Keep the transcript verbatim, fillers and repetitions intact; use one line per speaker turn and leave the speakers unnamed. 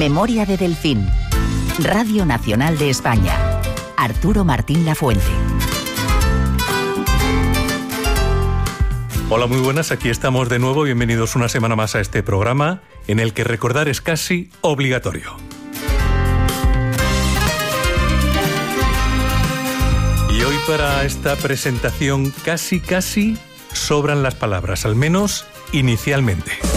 Memoria de Delfín. Radio Nacional de España. Arturo Martín Lafuente.
Hola, muy buenas, aquí estamos de nuevo. Bienvenidos una semana más a este programa en el que recordar es casi obligatorio. Y hoy para esta presentación casi casi sobran las palabras, al menos inicialmente.